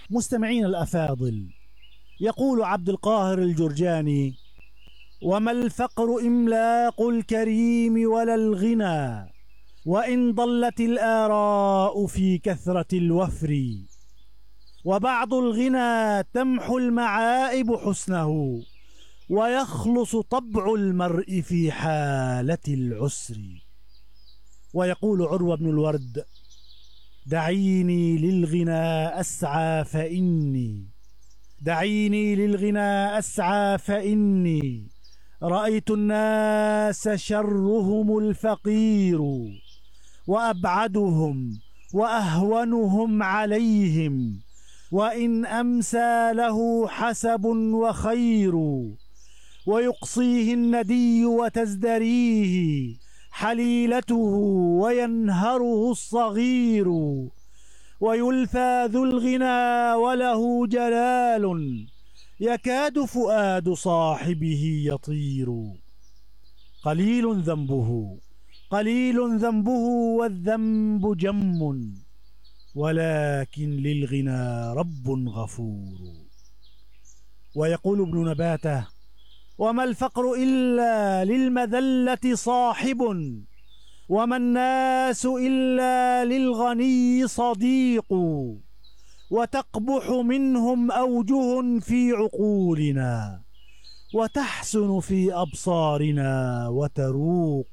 مستمعين الأفاضل، يقول عبد القاهر الجرجاني: وما الفقر إملاق الكريم ولا الغنى، وإن ضلت الآراء في كثرة الوفر، وبعض الغنى تمحو المعائب حسنه، ويخلص طبع المرء في حالة العسر. ويقول عروة بن الورد: دعيني للغنى أسعى فإني رأيت الناس شرهم الفقير، وأبعدهم وأهونهم عليهم، وإن أمسى له حسب وخير، ويقصيه الندي وتزدريه حليلته، وينهره الصغير، ويلفى ذو الغنى وله جلال، يكاد فؤاد صاحبه يطير. قليل ذنبه والذنب جم، ولكن للغنى رب غفور. ويقول ابن نباته: وما الفقر إلا للمذلة صاحب، وما الناس إلا للغني صديق، وتقبح منهم أوجه في عقولنا، وتحسن في أبصارنا وتروق.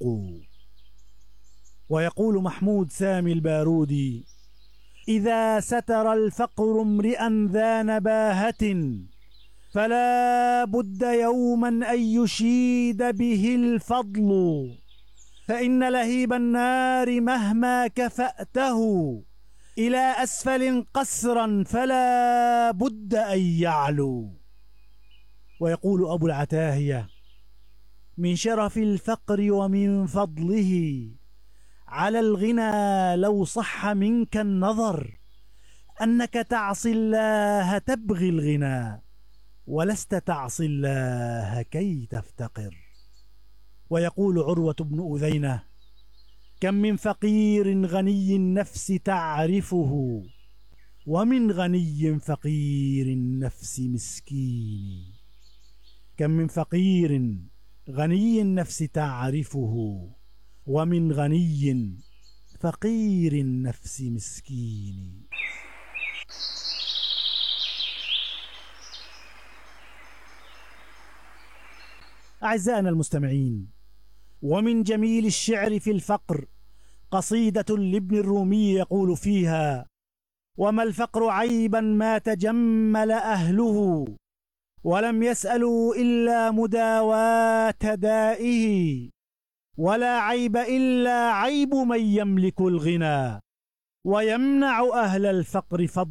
ويقول محمود سامي البارودي: إذا ستر الفقر امرئا ذا نباهة، فلا بد يوما أن يشيد به الفضل، فإن لهيب النار مهما كفأته إلى أسفل قسرا فلا بد أن يعلو. ويقول أبو العتاهية: من شرف الفقر ومن فضله على الغنى لو صح منك النظر، أنك تعصي الله تبغي الغنى، ولست تعصي الله كي تفتقر. ويقول عروة بن أذينة: كم من فقير غني النفس تعرفه، ومن غني فقير النفس مسكين. كم من فقير غني النفس تعرفه، ومن غني فقير النفس مسكين. أعزائنا المستمعين، ومن جميل الشعر في الفقر قصيدة لابن الرومي يقول فيها: وما الفقر عيبا ما تجمل أهله، ولم يسألوا إلا مداواة دائه، ولا عيب إلا عيب من يملك الغنى، ويمنع أهل الفقر فضل